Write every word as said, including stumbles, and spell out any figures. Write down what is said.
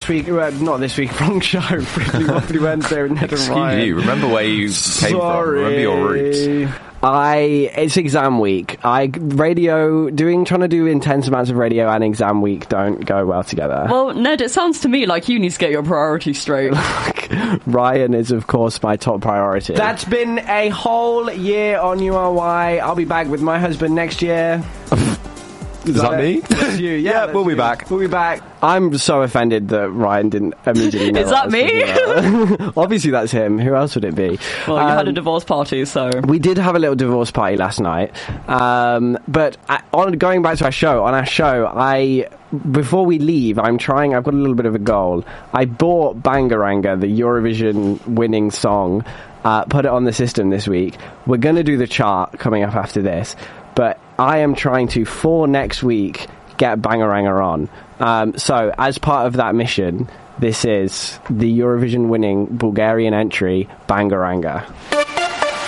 This week, uh, not this week, wrong show. Pretty Wobbly Wednesday with Ned and Excuse Ryan. you, remember where you came Sorry. from. Remember your roots. I it's exam week. I radio doing trying to do intense amounts of radio and exam week don't go well together. Well, Ned, it sounds to me like you need to get your priorities straight. Ryan is, of course, my top priority. That's been a whole year on U R Y. I'll be back with my husband next year. Is, Is that, that me? That's you. Yeah, yeah we'll you. be back. We'll be back. I'm so offended that Ryan didn't immediately know. Is that me? Obviously that's him. Who else would it be? Well, you um, had a divorce party, so... We did have a little divorce party last night. Um, but I, on going back to our show, on our show, I... Before we leave, I'm trying... I've got a little bit of a goal. I bought Bangaranga, the Eurovision winning song, uh, put it on the system this week. We're going to do the chart coming up after this. But I am trying to, for next week, get Bangaranga on. Um, so, as part of that mission, this is the Eurovision winning Bulgarian entry, Bangaranga.